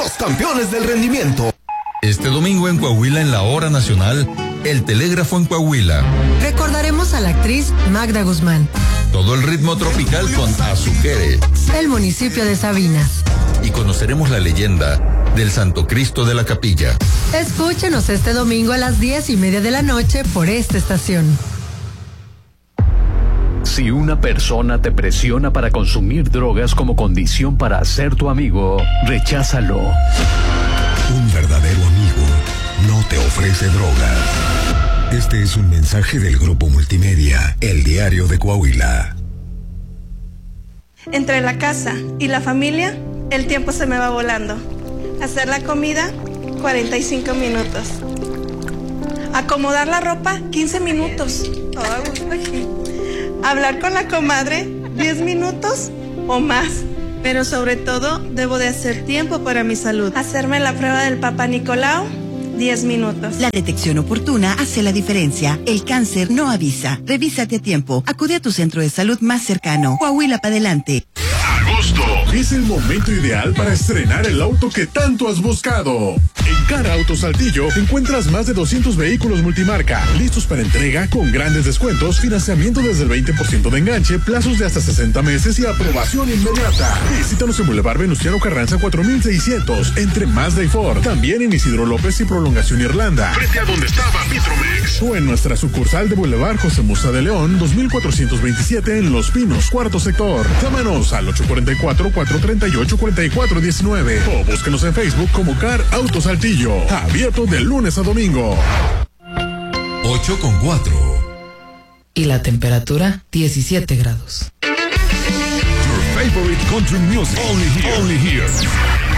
los campeones del rendimiento. Este domingo en Coahuila, en la hora nacional, el telégrafo en Coahuila. Recordaremos a la actriz Magda Guzmán. Todo el ritmo tropical con Azuquere. El municipio de Sabinas. Y conoceremos la leyenda del Santo Cristo de la Capilla. Escúchenos este domingo a las 10:30 de la noche por esta estación. Si una persona te presiona para consumir drogas como condición para ser tu amigo, recházalo. Un verdadero amigo no te ofrece drogas. Este es un mensaje del Grupo Multimedia, El Diario de Coahuila. Entre la casa y la familia, el tiempo se me va volando. Hacer la comida, 45 minutos. Acomodar la ropa, 15 minutos. Hablar con la comadre, 10 minutos o más. Pero sobre todo, debo de hacer tiempo para mi salud. Hacerme la prueba del Papá Nicolau, 10 minutos. La detección oportuna hace la diferencia. El cáncer no avisa. Revísate a tiempo. Acude a tu centro de salud más cercano. Coahuila para adelante. Agosto es el momento ideal para estrenar el auto que tanto has buscado. En Cara Auto Saltillo encuentras más de 200 vehículos multimarca, listos para entrega con grandes descuentos, financiamiento desde el 20% de enganche, plazos de hasta 60 meses y aprobación inmediata. Visítanos en Boulevard Venustiano Carranza 4600, entre Mazda y Ford. También en Isidro López y Prolongación Irlanda, frente a donde estaba Vitromex. O en nuestra sucursal de Boulevard José Musa de León, 2427 en Los Pinos, cuarto sector. Llámanos al 844-438-4419 o búsquenos en Facebook como Car Auto Saltillo. Abierto de lunes a domingo. 8:04. Y la temperatura, 17 grados. Your favorite country music. Only here.